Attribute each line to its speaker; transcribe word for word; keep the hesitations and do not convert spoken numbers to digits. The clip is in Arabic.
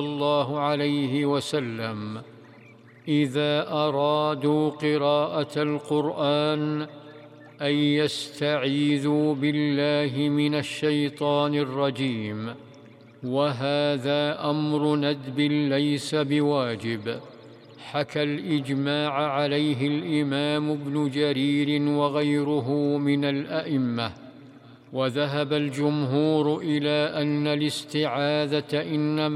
Speaker 1: الله عليه وسلم إذا أرادوا قراءة القرآن أن يستعيذوا بالله من الشيطان الرجيم، وهذا أمر ندب ليس بواجب. حكى الإجماع عليه الإمام ابن جرير وغيره من الأئمة، وذهب الجمهور إلى أن الاستعاذة إنما